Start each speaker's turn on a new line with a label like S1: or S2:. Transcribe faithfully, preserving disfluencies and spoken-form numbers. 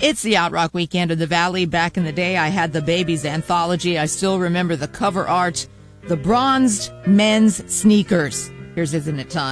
S1: It's the Yacht Rock Weekend in the Valley. Back in the day, I had the Babies anthology. I still remember the cover art, the bronzed men's sneakers. Here's Isn't It Time?